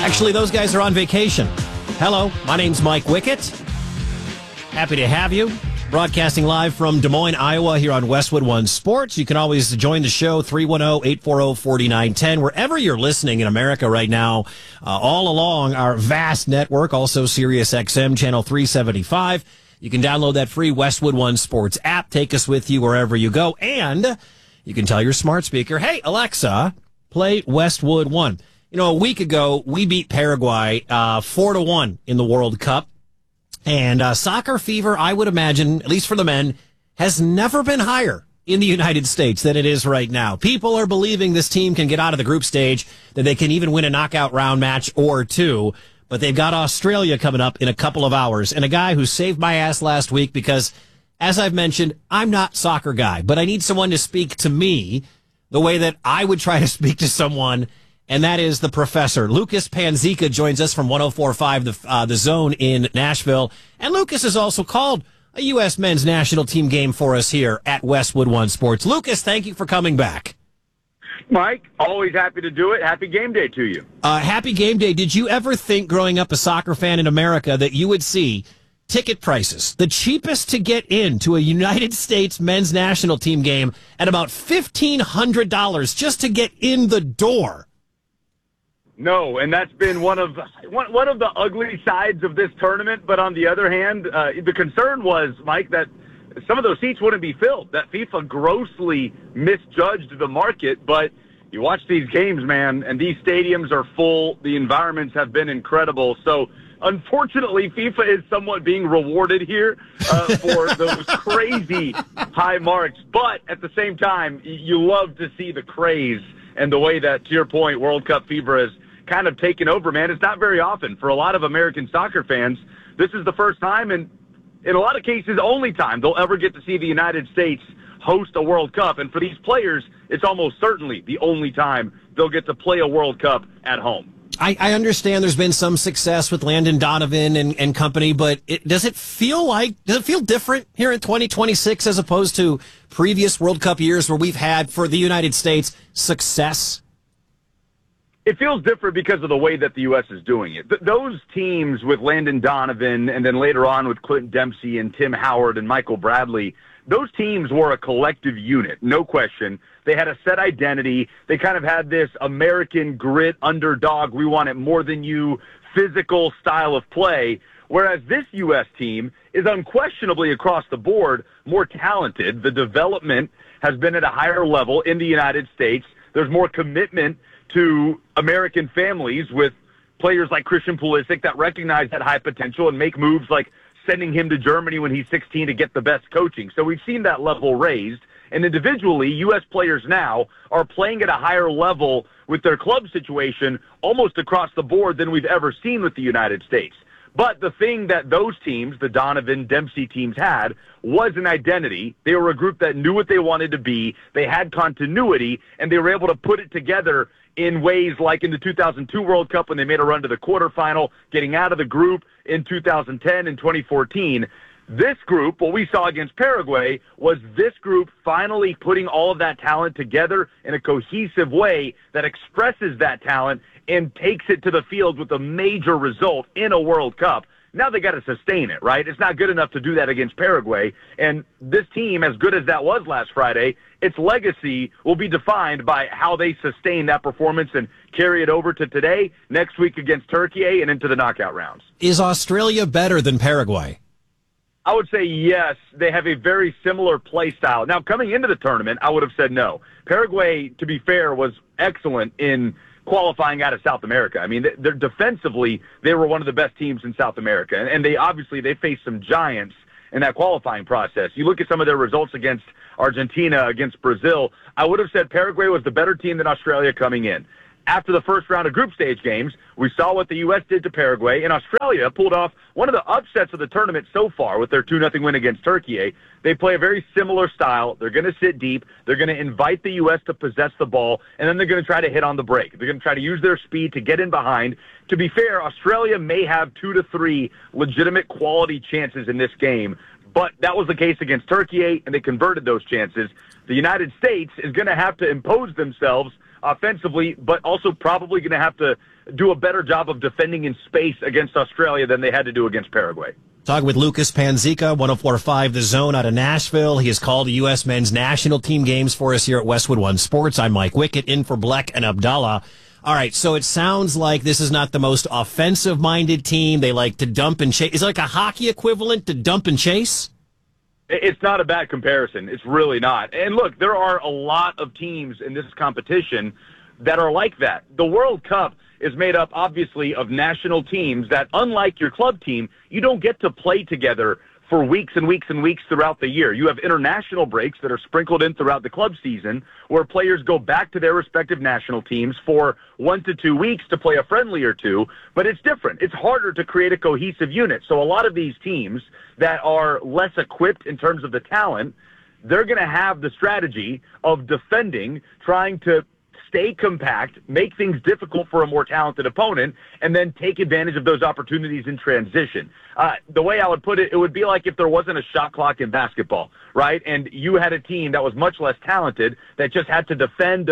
Actually, those guys are on vacation. Hello, my name's Mike Wickett. Happy to have you. Broadcasting live from Des Moines, Iowa, here on Westwood One Sports. You can always join the show, 310-840-4910, wherever you're listening in America right now, all along our vast network, also Sirius XM, channel 375. You can download that free Westwood One Sports app. Take us with you wherever you go. And you can tell your smart speaker, hey, Alexa, play Westwood One. You know, a week ago, we beat Paraguay 4-1 in the World Cup. And soccer fever, I would imagine, at least for the men, has never been higher in the United States than it is right now. People are believing this team can get out of the group stage, that they can even win a knockout round match or two. But they've got Australia coming up in a couple of hours. And a guy who saved my ass last week because, as I've mentioned, I'm not a soccer guy. But I need someone to speak to me the way that I would try to speak to someone, and that is the professor. Lucas Panzica joins us from 104.5 The Zone in Nashville. And Lucas has also called a U.S. men's national team game for us here at Westwood One Sports. Lucas, thank you for coming back. Mike, always happy to do it. Happy game day to you. Happy game day. Did you ever think, growing up a soccer fan in America, that you would see ticket prices, the cheapest to get into a United States men's national team game, at about $1,500 just to get in the door? No, and that's been one of the ugly sides of this tournament. But on the other hand, the concern was, Mike, that some of those seats wouldn't be filled, that FIFA grossly misjudged the market. But you watch these games, man, and these stadiums are full. The environments have been incredible. So, unfortunately, FIFA is somewhat being rewarded here for those crazy high marks. But at the same time, you love to see the craze and the way that, to your point, World Cup fever has kind of taken over, man. It's not very often for a lot of American soccer fans. This is the first time, and in a lot of cases, only time they'll ever get to see the United States host a World Cup. And for these players, it's almost certainly the only time they'll get to play a World Cup at home. I understand there's been some success with Landon Donovan and company, but does it feel different here in 2026 as opposed to previous World Cup years where we've had, for the United States, success? It feels different because of the way that the U.S. is doing it. Those teams with Landon Donovan and then later on with Clinton Dempsey and Tim Howard and Michael Bradley, those teams were a collective unit, no question. They had a set identity. They kind of had this American grit, underdog, we want it more than you, physical style of play, whereas this U.S. team is unquestionably across the board more talented. The development has been at a higher level in the United States. There's more commitment to American families with players like Christian Pulisic that recognize that high potential and make moves like sending him to Germany when he's 16 to get the best coaching. So we've seen that level raised. And individually, U.S. players now are playing at a higher level with their club situation almost across the board than we've ever seen with the United States. But the thing that those teams, the Donovan, Dempsey teams, had was an identity. They were a group that knew what they wanted to be. They had continuity, and they were able to put it together in ways like in the 2002 World Cup when they made a run to the quarterfinal, getting out of the group in 2010 and 2014. This group, what we saw against Paraguay, was this group finally putting all of that talent together in a cohesive way that expresses that talent and takes it to the field with a major result in a World Cup. Now they got to sustain it, right? It's not good enough to do that against Paraguay. And this team, as good as that was last Friday, its legacy will be defined by how they sustain that performance and carry it over to today, next week against Turkey, and into the knockout rounds. Is Australia better than Paraguay? I would say yes. They have a very similar play style. Now, coming into the tournament, I would have said no. Paraguay, to be fair, was excellent in qualifying out of South America. I mean, they're defensively, they were one of the best teams in South America. And they faced some giants in that qualifying process. You look at some of their results against Argentina, against Brazil, I would have said Paraguay was the better team than Australia coming in. After the first round of group stage games, we saw what the U.S. did to Paraguay, and Australia pulled off one of the upsets of the tournament so far with their 2-0 win against Turkey. They play a very similar style. They're going to sit deep. They're going to invite the U.S. to possess the ball, and then they're going to try to hit on the break. They're going to try to use their speed to get in behind. To be fair, Australia may have 2 to 3 legitimate quality chances in this game, but that was the case against Turkey, and they converted those chances. The United States is going to have to impose themselves offensively, but also probably going to have to do a better job of defending in space against Australia than they had to do against Paraguay. Talking with Lucas Panzica, 104.5 The Zone out of Nashville. He has called the U.S. men's national team games for us here at Westwood One Sports. I'm Mike Wickett, in for Bleck and Abdallah. All right, so it sounds like this is not the most offensive-minded team. They like to dump and chase. Is it like a hockey equivalent to dump and chase? It's not a bad comparison. It's really not. And look, there are a lot of teams in this competition that are like that. The World Cup is made up, obviously, of national teams that, unlike your club team, you don't get to play together for weeks and weeks and weeks throughout the year. You have international breaks that are sprinkled in throughout the club season where players go back to their respective national teams for 1 to 2 weeks to play a friendly or two, but it's different. It's harder to create a cohesive unit. So a lot of these teams that are less equipped in terms of the talent, they're going to have the strategy of defending, trying to stay compact, make things difficult for a more talented opponent, and then take advantage of those opportunities in transition. The way I would put it, it would be like if there wasn't a shot clock in basketball, right? And you had a team that was much less talented that just had to defend,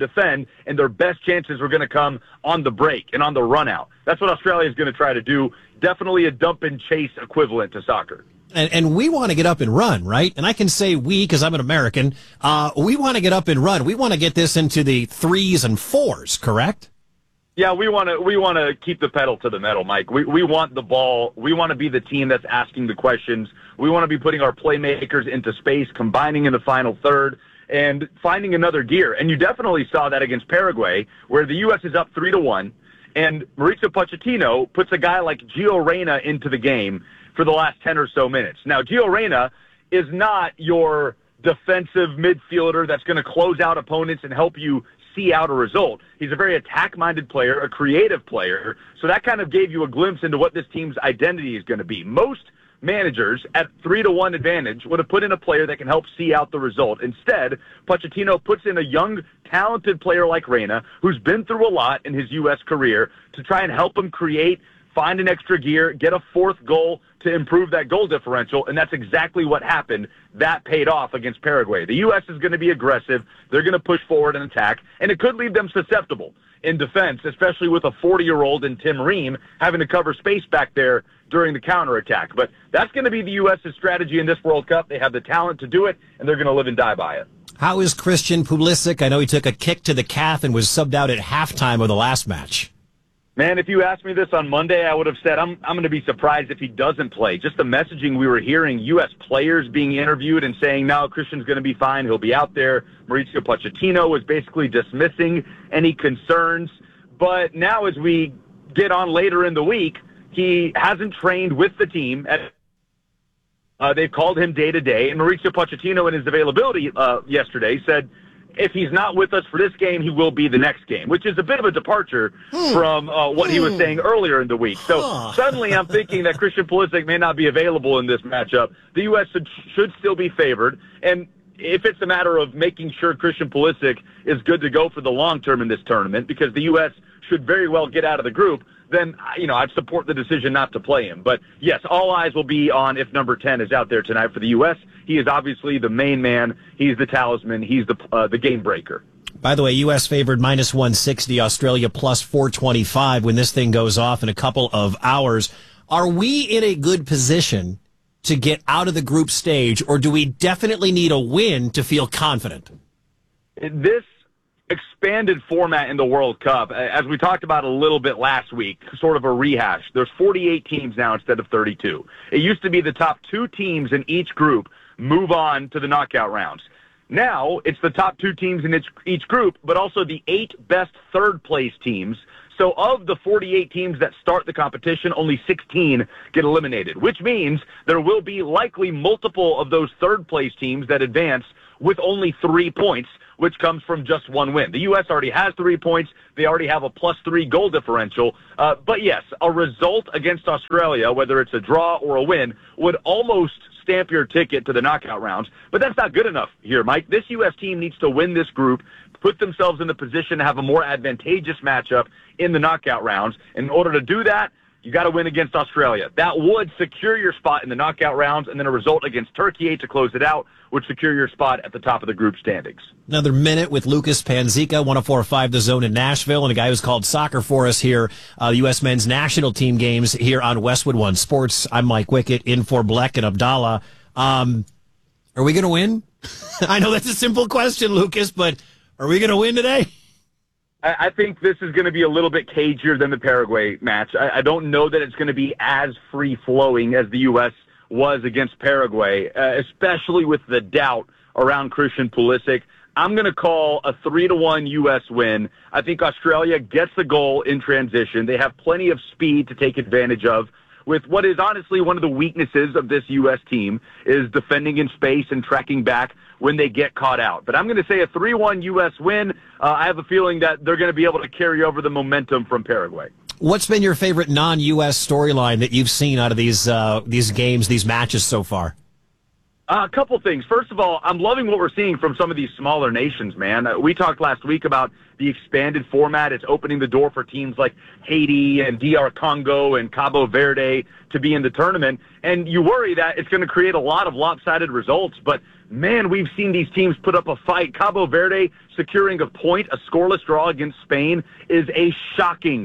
and their best chances were going to come on the break and on the run out. That's what Australia is going to try to do. Definitely a dump and chase equivalent to soccer. And we want to get up and run, right? And I can say we because I'm an American. We want to get up and run. We want to get this into the 3s and 4s, correct? Yeah, we want to keep the pedal to the metal, Mike. We want the ball. We want to be the team that's asking the questions. We want to be putting our playmakers into space, combining in the final third, and finding another gear. And you definitely saw that against Paraguay, where the U.S. is up 3-1, and Mauricio Pochettino puts a guy like Gio Reyna into the game for the last 10 or so minutes. Now, Gio Reyna is not your defensive midfielder that's going to close out opponents and help you see out a result. He's a very attack-minded player, a creative player, so that kind of gave you a glimpse into what this team's identity is going to be. Most managers at 3-1 advantage would have put in a player that can help see out the result. Instead, Pochettino puts in a young, talented player like Reyna, who's been through a lot in his U.S. career, to try and help him create, find an extra gear, get a fourth goal to improve that goal differential, and that's exactly what happened. That paid off against Paraguay. The U.S. is going to be aggressive. They're going to push forward and attack, and it could leave them susceptible in defense, especially with a 40-year-old in Tim Ream having to cover space back there during the counterattack. But that's going to be the U.S.'s strategy in this World Cup. They have the talent to do it, and they're going to live and die by it. How is Christian Pulisic? I know he took a kick to the calf and was subbed out at halftime of the last match. Man, if you asked me this on Monday, I would have said I'm going to be surprised if he doesn't play. Just the messaging we were hearing, U.S. players being interviewed and saying, no, Christian's going to be fine. He'll be out there. Mauricio Pochettino was basically dismissing any concerns. But now as we get on later in the week, he hasn't trained with the team. They've called him day-to-day. And Mauricio Pochettino, in his availability yesterday, said, if he's not with us for this game, he will be the next game, which is a bit of a departure from what he was saying earlier in the week. So suddenly I'm thinking that Christian Pulisic may not be available in this matchup. The U.S. should still be favored. And if it's a matter of making sure Christian Pulisic is good to go for the long term in this tournament, because the U.S. should very well get out of the group, then, I'd support the decision not to play him. But, yes, all eyes will be on if number 10 is out there tonight for the U.S. He is obviously the main man. He's the talisman. He's the game breaker. By the way, U.S. favored -160, Australia +425 when this thing goes off in a couple of hours. Are we in a good position to get out of the group stage, or do we definitely need a win to feel confident? This expanded format in the World Cup, as we talked about a little bit last week, sort of a rehash. There's 48 teams now instead of 32. It used to be the top 2 teams in each group move on to the knockout rounds. Now it's the top 2 teams in each group, but also the 8 best third-place teams. So of the 48 teams that start the competition, only 16 get eliminated, which means there will be likely multiple of those third-place teams that advance with only 3 points, which comes from just 1 win. The U.S. already has 3 points. They already have a +3 goal differential. But yes, a result against Australia, whether it's a draw or a win, would almost stamp your ticket to the knockout rounds. But that's not good enough here, Mike. This U.S. team needs to win this group, put themselves in the position to have a more advantageous matchup in the knockout rounds. In order to do that, You got to win against Australia. That would secure your spot in the knockout rounds, and then a result against Turkey to close it out would secure your spot at the top of the group standings. Another minute with Lucas Panzica, 104.5 The Zone in Nashville, and a guy who's called soccer for us here, the U.S. men's national team games here on Westwood One Sports. I'm Mike Wickett, in for Bleck and Abdallah. Are we going to win? I know that's a simple question, Lucas, but are we going to win today? I think this is going to be a little bit cagier than the Paraguay match. I don't know that it's going to be as free-flowing as the U.S. was against Paraguay, especially with the doubt around Christian Pulisic. I'm going to call a 3-1 U.S. win. I think Australia gets the goal in transition. They have plenty of speed to take advantage of. With what is honestly one of the weaknesses of this U.S. team is defending in space and tracking back when they get caught out. But I'm going to say a 3-1 U.S. win. I have a feeling that they're going to be able to carry over the momentum from Paraguay. What's been your favorite non-U.S. storyline that you've seen out of these games, these matches so far? A couple things. First of all, I'm loving what we're seeing from some of these smaller nations, man. We talked last week about the expanded format. It's opening the door for teams like Haiti and DR Congo and Cabo Verde to be in the tournament. And you worry that it's going to create a lot of lopsided results. But, man, we've seen these teams put up a fight. Cabo Verde securing a point, a scoreless draw against Spain, is a shocking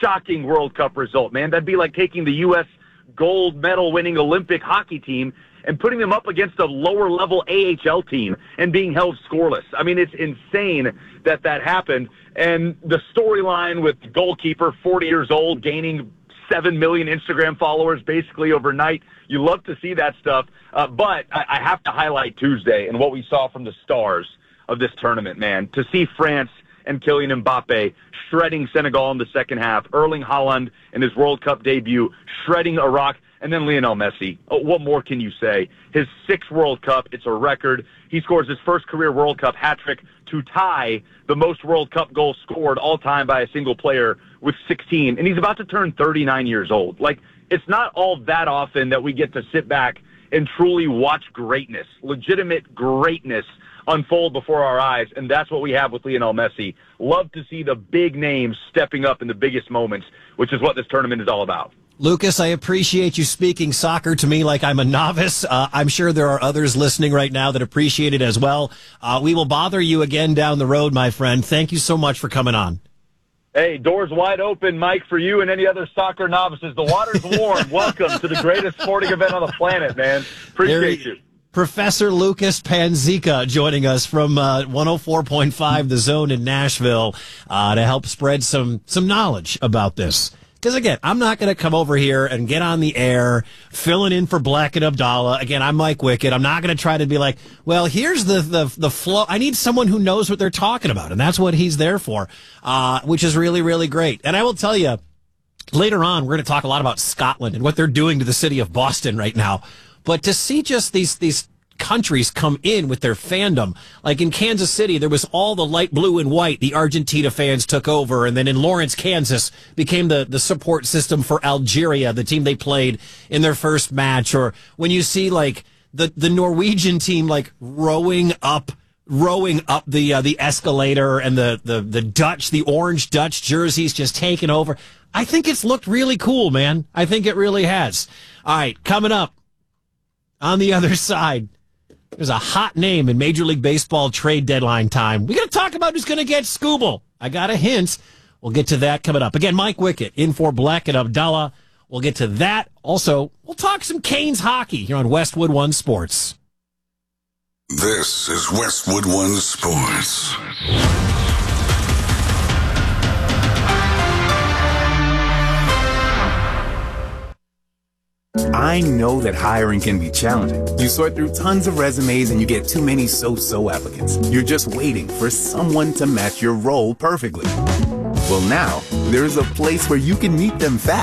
World Cup result, man. That'd be like taking the U.S. gold medal winning Olympic hockey team and putting them up against a lower-level AHL team and being held scoreless. I mean, it's insane that happened. And the storyline with the goalkeeper, 40 years old, gaining 7 million Instagram followers basically overnight, you love to see that stuff. But I have to highlight Tuesday and what we saw from the stars of this tournament, man. To see France and Kylian Mbappe shredding Senegal in the second half, Erling Haaland in his World Cup debut shredding Iraq, and then Lionel Messi. What more can you say? His 6th World Cup, it's a record. He scores his first career World Cup hat-trick to tie the most World Cup goals scored all time by a single player with 16. And he's about to turn 39 years old. Like, it's not all that often that we get to sit back and truly watch greatness, legitimate greatness, unfold before our eyes, and that's what we have with Lionel Messi. Love to see the big names stepping up in the biggest moments, which is what this tournament is all about. Lucas, I appreciate you speaking soccer to me like I'm a novice. I'm sure there are others listening right now that appreciate it as well. We will bother you again down the road, my friend. Thank you so much for coming on. Hey, doors wide open, Mike, for you and any other soccer novices. The water's warm. Welcome to the greatest sporting event on the planet, man. Appreciate you. Professor Lucas Panzica joining us from 104.5 The Zone in Nashville to help spread some knowledge about this. Because, again, I'm not going to come over here and get on the air filling in for Bleck and Abdallah. Again, I'm Mike Wickett. I'm not going to try to be like, well, here's the flow. I need someone who knows what they're talking about, and that's what he's there for, which is really, really great. And I will tell you, later on, we're going to talk a lot about Scotland and what they're doing to the city of Boston right now. But to see just these countries come in with their fandom, like in Kansas City, there was all the light blue and white. The Argentina fans took over, and then in Lawrence, Kansas, became the support system for Algeria, the team they played in their first match. Or when you see like the Norwegian team like rowing up the escalator, and the Dutch, the orange Dutch jerseys just taking over. I think it's looked really cool, man. I think it really has. All right, coming up on the other side, there's a hot name in Major League Baseball trade deadline time. We're going to talk about who's going to get Skubal. I got a hint. We'll get to that coming up. Again, Mike Wickett in for Bleck and Abdallah. We'll get to that. Also, we'll talk some Canes hockey here on Westwood One Sports. This is Westwood One Sports. I know that hiring can be challenging. You sort through tons of resumes and you get too many so-so applicants. You're just waiting for someone to match your role perfectly. Well, now, there's a place where you can meet them fast.